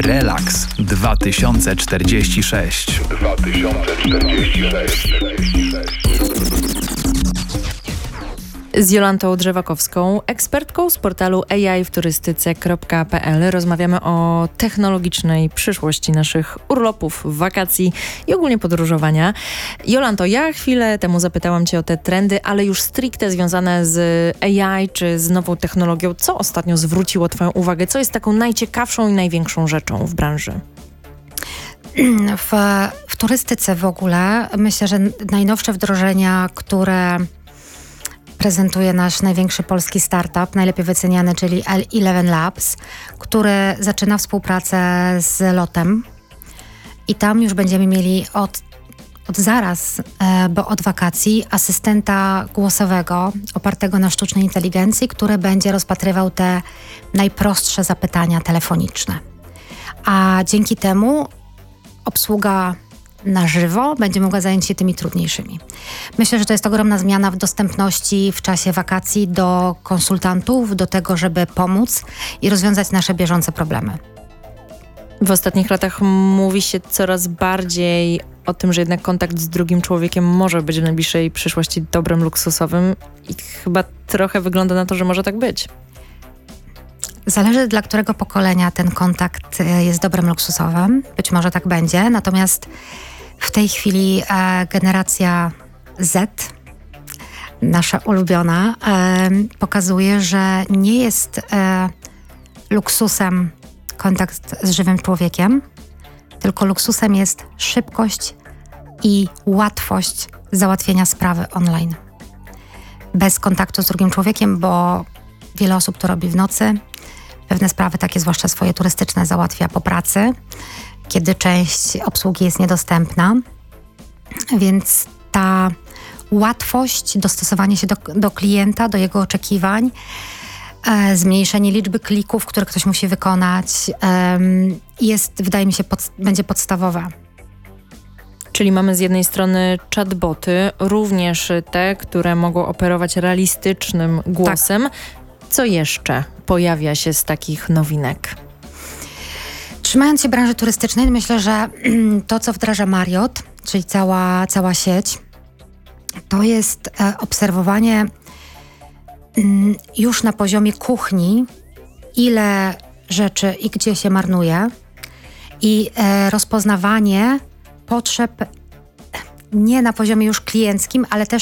Relaks 2046. Z Jolantą Drzewakowską, ekspertką z portalu AI-w-turystyce.pl rozmawiamy o technologicznej przyszłości naszych urlopów, wakacji i ogólnie podróżowania. Jolanto, ja chwilę temu zapytałam Cię o te trendy, ale już stricte związane z AI czy z nową technologią. Co ostatnio zwróciło Twoją uwagę? Co jest taką najciekawszą i największą rzeczą w branży? W turystyce w ogóle myślę, że najnowsze wdrożenia, które prezentuje nasz największy polski startup, najlepiej wyceniany, czyli L11 Labs, który zaczyna współpracę z LOT-em i tam już będziemy mieli od zaraz, bo od wakacji, asystenta głosowego opartego na sztucznej inteligencji, który będzie rozpatrywał te najprostsze zapytania telefoniczne. A dzięki temu obsługa na żywo będzie mogła zająć się tymi trudniejszymi. Myślę, że to jest ogromna zmiana w dostępności w czasie wakacji do konsultantów, do tego, żeby pomóc i rozwiązać nasze bieżące problemy. W ostatnich latach mówi się coraz bardziej o tym, że jednak kontakt z drugim człowiekiem może być w najbliższej przyszłości dobrem luksusowym i chyba trochę wygląda na to, że może tak być. Zależy, dla którego pokolenia ten kontakt jest dobrem luksusowym. Być może tak będzie, natomiast w tej chwili generacja Z, nasza ulubiona, pokazuje, że nie jest luksusem kontakt z żywym człowiekiem, tylko luksusem jest szybkość i łatwość załatwienia sprawy online. Bez kontaktu z drugim człowiekiem, bo wiele osób to robi w nocy. Pewne sprawy, takie zwłaszcza swoje turystyczne, załatwia po pracy, kiedy część obsługi jest niedostępna. Więc ta łatwość, dostosowanie się do klienta, do jego oczekiwań, zmniejszenie liczby klików, które ktoś musi wykonać, wydaje mi się, będzie podstawowe. Czyli mamy z jednej strony chatboty, również te, które mogą operować realistycznym głosem. Tak. Co jeszcze pojawia się z takich nowinek? Trzymając się branży turystycznej, myślę, że to, co wdraża Marriott, czyli cała sieć, to jest obserwowanie już na poziomie kuchni, ile rzeczy i gdzie się marnuje i rozpoznawanie potrzeb nie na poziomie już klienckim, ale też